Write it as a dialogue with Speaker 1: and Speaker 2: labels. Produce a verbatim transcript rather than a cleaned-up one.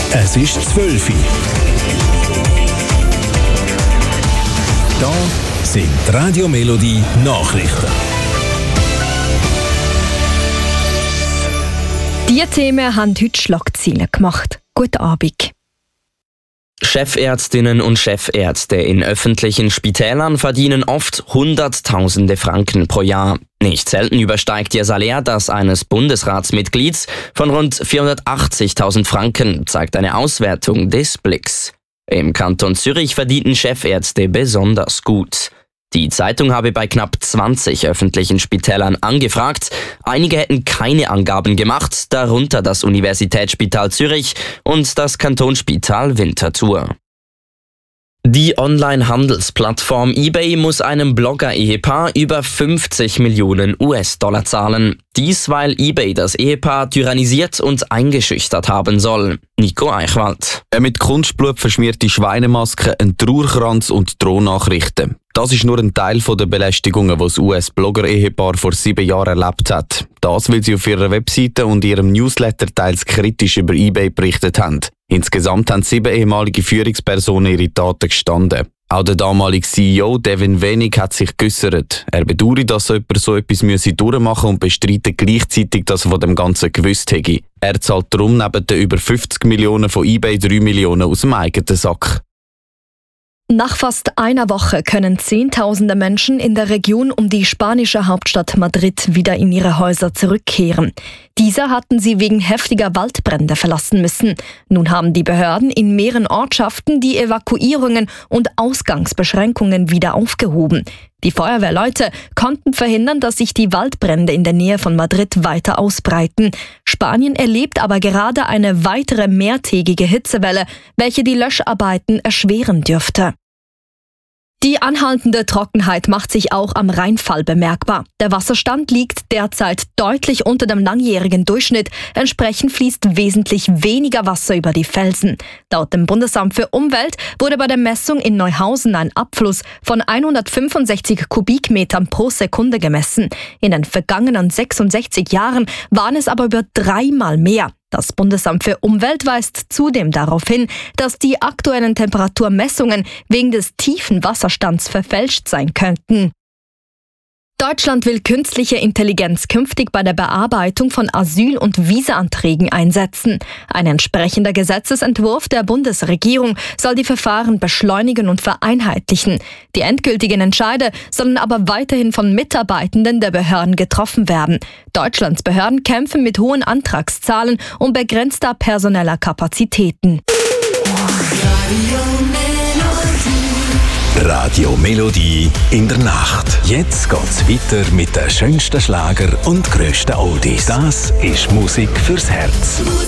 Speaker 1: Es ist zwölf Uhr. Da sind die Radio Melodie Nachrichten.
Speaker 2: Diese Themen haben heute Schlagzeilen gemacht. Guten Abend.
Speaker 3: Chefärztinnen und Chefärzte in öffentlichen Spitälern verdienen oft Hunderttausende Franken pro Jahr. Nicht selten übersteigt ihr Salär das eines Bundesratsmitglieds von rund vierhundertachtzigtausend Franken, zeigt eine Auswertung des Blicks. Im Kanton Zürich verdienten Chefärzte besonders gut. Die Zeitung habe bei knapp zwanzig öffentlichen Spitälern angefragt. Einige hätten keine Angaben gemacht, darunter das Universitätsspital Zürich und das Kantonsspital Winterthur. Die Online-Handelsplattform eBay muss einem Blogger-Ehepaar über fünfzig Millionen US-Dollar zahlen. Dies, weil eBay das Ehepaar tyrannisiert und eingeschüchtert haben soll. Nico Eichwald.
Speaker 4: Eine mit Kunstblut verschmierte Schweinemaske, ein Trauerkranz und Drohnachrichten. Das ist nur ein Teil der Belästigungen, die das U S-Blogger-Ehepaar vor sieben Jahren erlebt hat. Das, weil sie auf ihrer Webseite und ihrem Newsletter teils kritisch über eBay berichtet haben. Insgesamt haben sieben ehemalige Führungspersonen ihre Taten gestanden. Auch der damalige C E O Devin Wenig hat sich geäussert. Er bedauere, dass so jemand so etwas müsse durchmachen und bestreitet gleichzeitig, dass er von dem Ganzen gewusst hätte. Er zahlt darum neben den über fünfzig Millionen von eBay drei Millionen aus dem eigenen Sack.
Speaker 2: Nach fast einer Woche können Zehntausende Menschen in der Region um die spanische Hauptstadt Madrid wieder in ihre Häuser zurückkehren. Diese hatten sie wegen heftiger Waldbrände verlassen müssen. Nun haben die Behörden in mehreren Ortschaften die Evakuierungen und Ausgangsbeschränkungen wieder aufgehoben. Die Feuerwehrleute konnten verhindern, dass sich die Waldbrände in der Nähe von Madrid weiter ausbreiten. Spanien erlebt aber gerade eine weitere mehrtägige Hitzewelle, welche die Löscharbeiten erschweren dürfte. Die anhaltende Trockenheit macht sich auch am Rheinfall bemerkbar. Der Wasserstand liegt derzeit deutlich unter dem langjährigen Durchschnitt. Entsprechend fließt wesentlich weniger Wasser über die Felsen. Laut dem Bundesamt für Umwelt wurde bei der Messung in Neuhausen ein Abfluss von hundertfünfundsechzig Kubikmetern pro Sekunde gemessen. In den vergangenen sechsundsechzig Jahren waren es aber über dreimal mehr. Das Bundesamt für Umwelt weist zudem darauf hin, dass die aktuellen Temperaturmessungen wegen des tiefen Wasserstands verfälscht sein könnten. Deutschland will künstliche Intelligenz künftig bei der Bearbeitung von Asyl- und Visaanträgen einsetzen. Ein entsprechender Gesetzesentwurf der Bundesregierung soll die Verfahren beschleunigen und vereinheitlichen. Die endgültigen Entscheide sollen aber weiterhin von Mitarbeitenden der Behörden getroffen werden. Deutschlands Behörden kämpfen mit hohen Antragszahlen und begrenzter personeller Kapazitäten.
Speaker 1: Radio Melodie in der Nacht. Jetzt geht's weiter mit den schönsten Schlager und grössten Oldies. Das ist Musik fürs Herz.